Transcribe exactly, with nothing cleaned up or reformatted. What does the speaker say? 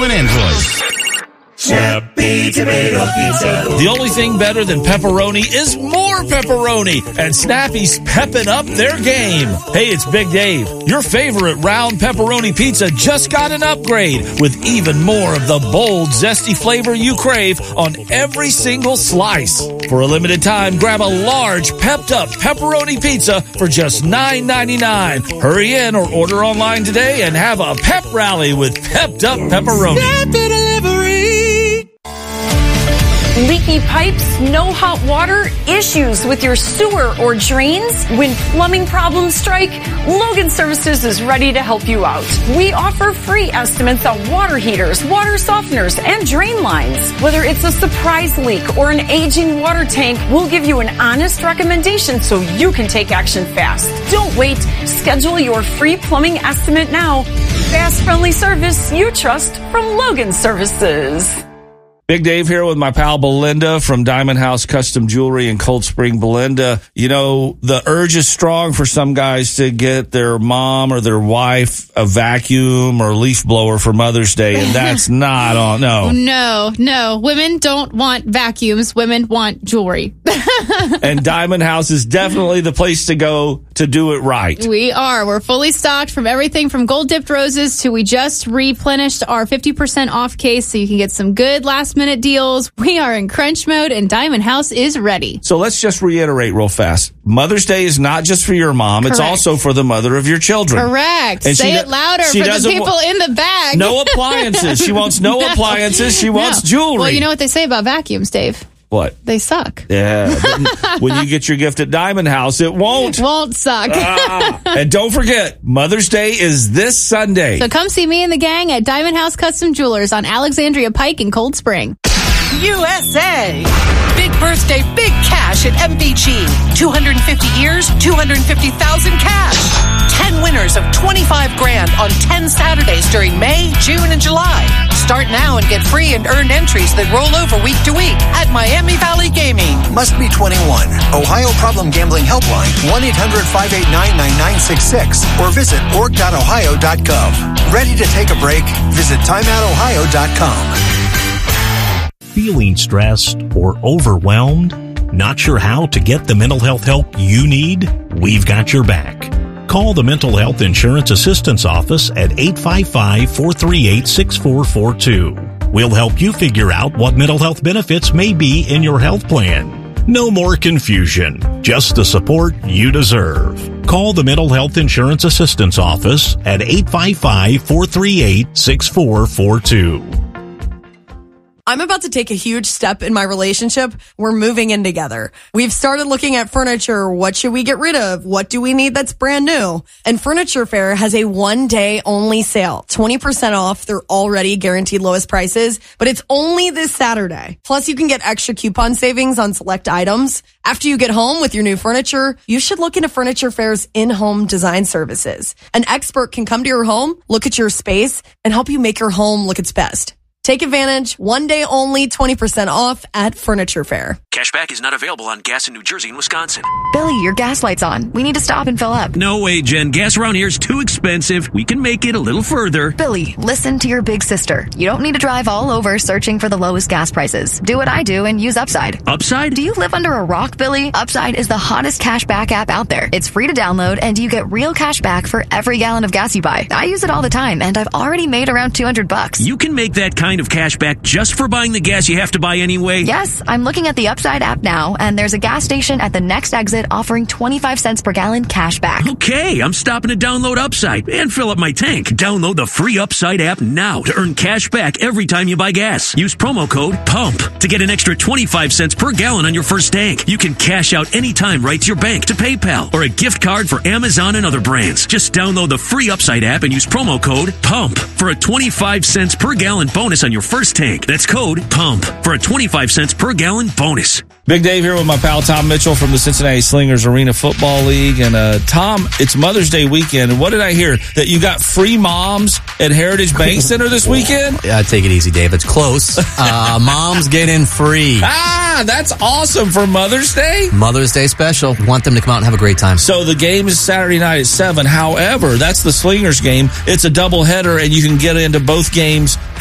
and Android. Happy Tomato Pizza. The only thing better than pepperoni is more pepperoni, and Snappy's pepping up their game. Hey, it's Big Dave. Your favorite round pepperoni pizza just got an upgrade with even more of the bold, zesty flavor you crave on every single slice. For a limited time, grab a large, pepped-up pepperoni pizza for just nine ninety-nine. Hurry in or order online today and have a pep rally with pepped-up pepperoni. Snappy delivery. Leaky pipes, no hot water, issues with your sewer or drains? When plumbing problems strike, Logan Services is ready to help you out. We offer free estimates on water heaters, water softeners, and drain lines. Whether it's a surprise leak or an aging water tank, we'll give you an honest recommendation so you can take action fast. Don't wait. Schedule your free plumbing estimate now. Fast, friendly service you trust from Logan Services. Big Dave here with my pal Belinda from Diamond House Custom Jewelry in Cold Spring. Belinda, you know, the urge is strong for some guys to get their mom or their wife a vacuum or leaf blower for Mother's Day, and that's not on, no. No, no. Women don't want vacuums. Women want jewelry. And Diamond House is definitely the place to go to do it right. We are. We're fully stocked from everything from gold dipped roses to we just replenished our fifty percent off case so you can get some good last minute deals. We are in crunch mode and Diamond House is ready. So let's just reiterate real fast. Mother's Day is not just for your mom. Correct. It's also for the mother of your children. Correct. And Say she, it louder for the people wa- in the back. No appliances. She wants no, no. appliances. She wants no. jewelry. Well, you know what they say about vacuums, Dave? What? They suck. Yeah. When you get your gift at Diamond House, it won't. Won't suck. ah. And don't forget, Mother's Day is this Sunday. So come see me and the gang at Diamond House Custom Jewelers on Alexandria Pike in Cold Spring. U S A. Big birthday, big cash at M V G. two hundred fifty years, two hundred fifty thousand cash. ten winners of twenty-five grand on ten Saturdays during May, June, and July. Start now and get free and earned entries that roll over week to week at Miami Valley Gaming. Must be twenty-one. Ohio Problem Gambling Helpline, one eight hundred five eight nine nine nine six six or visit org dot ohio dot gov. Ready to take a break? Visit time out ohio dot com. Feeling stressed or overwhelmed? Not sure how to get the mental health help you need? We've got your back. Call the Mental Health Insurance Assistance Office at eight five five, four three eight, six four four two. We'll help you figure out what mental health benefits may be in your health plan. No more confusion, just the support you deserve. Call the Mental Health Insurance Assistance Office at eight five five, four three eight, six four four two. I'm about to take a huge step in my relationship. We're moving in together. We've started looking at furniture. What should we get rid of? What do we need that's brand new? And Furniture Fair has a one day only sale. twenty percent off their already guaranteed lowest prices, but it's only this Saturday. Plus you can get extra coupon savings on select items. After you get home with your new furniture, you should look into Furniture Fair's in-home design services. An expert can come to your home, look at your space, and help you make your home look its best. Take advantage. One day only, twenty percent off at Furniture Fair. Cashback is not available on gas in New Jersey and Wisconsin. Billy, your gas light's on. We need to stop and fill up. No way, Jen. Gas around here is too expensive. We can make it a little further. Billy, listen to your big sister. You don't need to drive all over searching for the lowest gas prices. Do what I do and use Upside. Upside? Do you live under a rock, Billy? Upside is the hottest cashback app out there. It's free to download and you get real cash back for every gallon of gas you buy. I use it all the time and I've already made around two hundred bucks. You can make that kind of cash back just for buying the gas you have to buy anyway? Yes, I'm looking at the Upside app now, and there's a gas station at the next exit offering twenty-five cents per gallon cash back. Okay, I'm stopping to download Upside and fill up my tank. Download the free Upside app now to earn cash back every time you buy gas. Use promo code PUMP to get an extra twenty-five cents per gallon on your first tank. You can cash out anytime right to your bank, to PayPal, or a gift card for Amazon and other brands. Just download the free Upside app and use promo code PUMP for a twenty-five cents per gallon bonus on your first tank. That's code PUMP for a twenty-five cents per gallon bonus. Big Dave here with my pal Tom Mitchell from the Cincinnati Slingers Arena Football League. And uh, Tom, it's Mother's Day weekend. And what did I hear? That you got free moms at Heritage Bank Center this weekend? Yeah, take it easy, Dave. It's close. Uh, moms get in free. Ah, that's awesome for Mother's Day. Mother's Day special. We want them to come out and have a great time. So the game is Saturday night at seven. However, that's the Slingers game. It's a doubleheader, and you can get into both games